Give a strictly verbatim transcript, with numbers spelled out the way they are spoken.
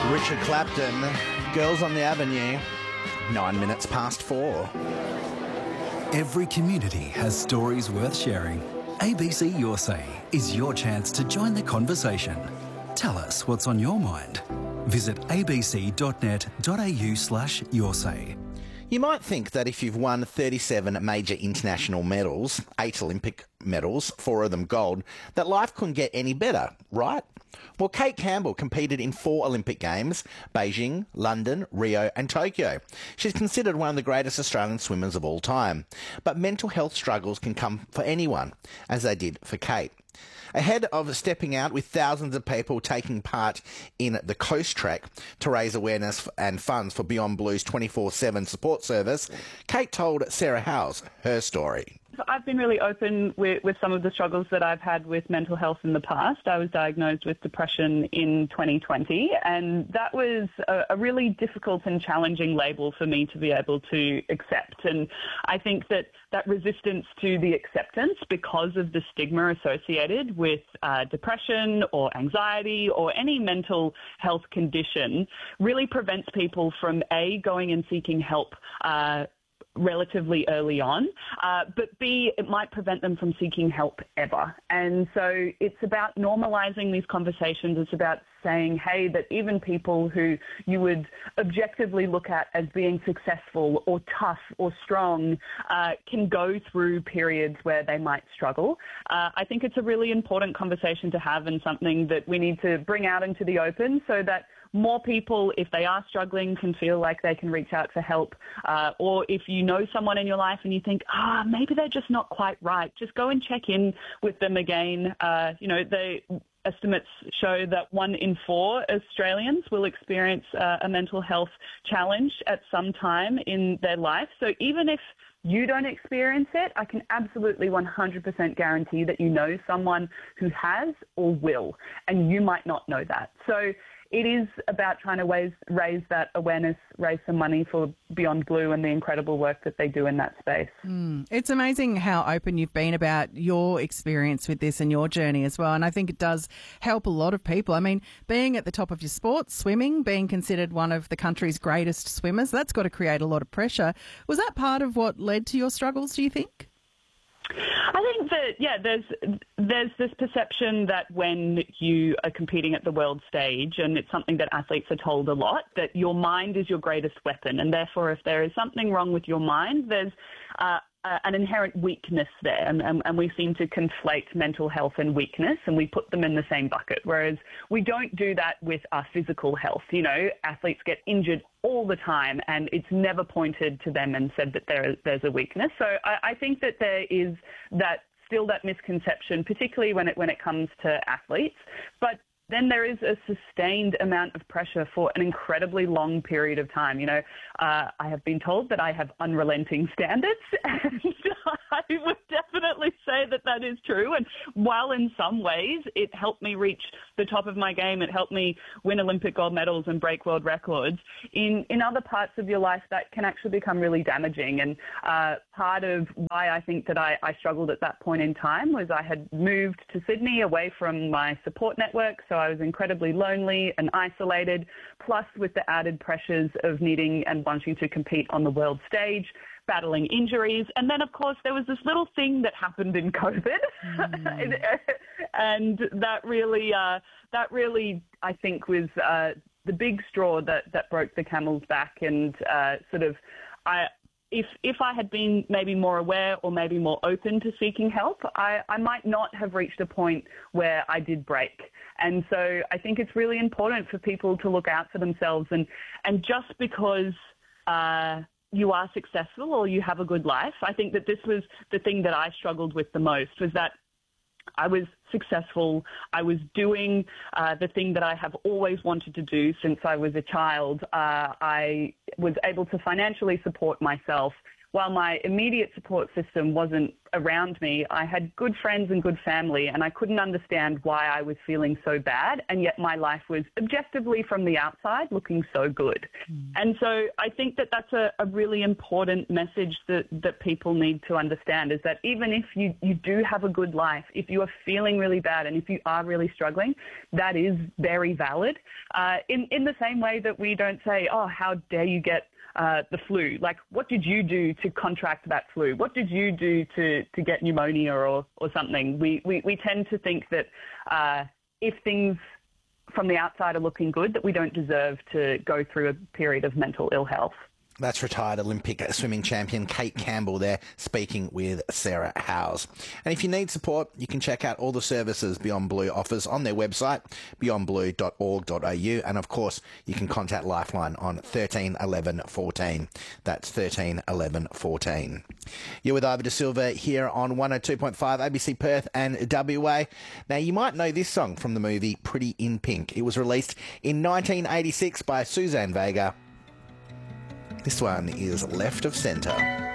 Richard Clapton, Girls on the Avenue, nine minutes past four. Every community has stories worth sharing. A B C Your Say is your chance to join the conversation. Tell us what's on your mind. Visit abc.net.au slash your say. You might think that if you've won thirty-seven major international medals, eight Olympic medals, four of them gold, that life couldn't get any better, right? Well, Kate Campbell competed in four Olympic Games, Beijing, London, Rio and Tokyo. She's considered one of the greatest Australian swimmers of all time. But mental health struggles can come for anyone, as they did for Kate. Ahead of stepping out with thousands of people taking part in the Coast Trek to raise awareness and funds for Beyond Blue's twenty-four seven support service, Kate told Sarah Howes her story. I've been really open with, with some of the struggles that I've had with mental health in the past. I was diagnosed with depression in twenty twenty, and that was a, a really difficult and challenging label for me to be able to accept. And I think that that resistance to the acceptance, because of the stigma associated with uh, depression or anxiety or any mental health condition, really prevents people from, A, going and seeking help uh, relatively early on, uh, but B, it might prevent them from seeking help ever. And so it's about normalising these conversations. It's about saying, hey, that even people who you would objectively look at as being successful or tough or strong uh, can go through periods where they might struggle. Uh, I think it's a really important conversation to have, and something that we need to bring out into the open so that more people, if they are struggling, can feel like they can reach out for help. Uh, or if you know someone in your life and you think, ah, oh, maybe they're just not quite right, just go and check in with them again. Uh, you know, the estimates show that one in four Australians will experience uh, a mental health challenge at some time in their life. So even if you don't experience it, I can absolutely one hundred percent guarantee that you know someone who has or will, and you might not know that. So it is about trying to raise, raise that awareness, raise some money for Beyond Blue and the incredible work that they do in that space. Mm. It's amazing how open you've been about your experience with this and your journey as well. And I think it does help a lot of people. I mean, being at the top of your sport, swimming, being considered one of the country's greatest swimmers, that's got to create a lot of pressure. Was that part of what led to your struggles, do you think? I think that, yeah, there's there's this perception that when you are competing at the world stage, and it's something that athletes are told a lot, that your mind is your greatest weapon, and therefore if there is something wrong with your mind, there's uh, uh, an inherent weakness there, and, and, and we seem to conflate mental health and weakness, and we put them in the same bucket, whereas we don't do that with our physical health. You know, athletes get injured all the time, and it's never pointed to them and said that there, there's a weakness. So I, I think that there is that still that misconception, particularly when it when it comes to athletes. But then there is a sustained amount of pressure for an incredibly long period of time. You know, uh, I have been told that I have unrelenting standards, and I would definitely say that that is true. And while in some ways it helped me reach the top of my game, it helped me win Olympic gold medals and break world records, in, in other parts of your life that can actually become really damaging. And uh, part of why I think that I, I struggled at that point in time was I had moved to Sydney away from my support network, so I was incredibly lonely and isolated, plus with the added pressures of needing and wanting to compete on the world stage, battling injuries. And then, of course, there was this little thing that happened in COVID. Mm. and that really, uh, that really, I think, was uh, the big straw that, that broke the camel's back. And uh, sort of, I, if if I had been maybe more aware or maybe more open to seeking help, I, I might not have reached a point where I did break. And so I think it's really important for people to look out for themselves. And, and just because uh, you are successful or you have a good life, I think that this was the thing that I struggled with the most, was that I was successful. I was doing uh, the thing that I have always wanted to do since I was a child. Uh, I was able to financially support myself while my immediate support system wasn't around me, I had good friends and good family, and I couldn't understand why I was feeling so bad, and yet my life was objectively from the outside looking so good. Mm. And so I think that that's a, a really important message that, that people need to understand, is that even if you, you do have a good life, if you are feeling really bad and if you are really struggling, that is very valid. Uh, in, in the same way that we don't say, oh, how dare you get Uh, the flu. Like, what did you do to contract that flu? What did you do to, to get pneumonia or, or something? We, we, we tend to think that uh, if things from the outside are looking good, that we don't deserve to go through a period of mental ill health. That's retired Olympic swimming champion Kate Campbell there, speaking with Sarah Howes. And if you need support, you can check out all the services Beyond Blue offers on their website, beyond blue dot org dot a u. And of course, you can contact Lifeline on thirteen eleven fourteen. That's thirteen eleven fourteen. You're with Ivor De Silva here on one oh two point five A B C Perth and W A. Now, you might know this song from the movie Pretty in Pink. It was released in nineteen eighty-six by Suzanne Vega. This one is Left of Centre.